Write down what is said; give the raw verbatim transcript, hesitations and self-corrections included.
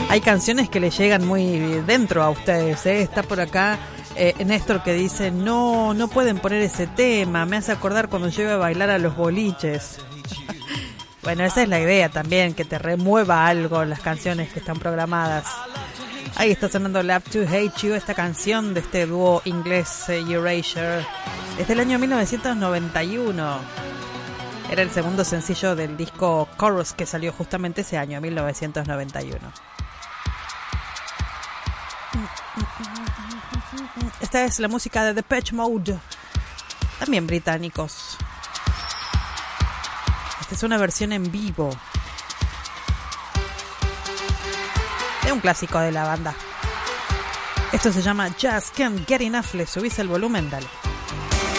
Hay canciones que le llegan muy dentro a ustedes, ¿eh? Está por acá eh, Néstor que dice, no, no pueden poner ese tema, me hace acordar cuando yo iba a bailar a los boliches. Bueno, esa es la idea también, que te remueva algo las canciones que están programadas. Ahí está sonando Love to Hate You, esta canción de este dúo inglés eh, Erasure, desde el año mil novecientos noventa y uno. Era el segundo sencillo del disco Chorus que salió justamente ese año, mil novecientos noventa y uno. Esta es la música de Depeche Mode, también británicos. Esta es una versión en vivo de un clásico de la banda. Esto se llama Just Can't Get Enough. Le subís el volumen, dale.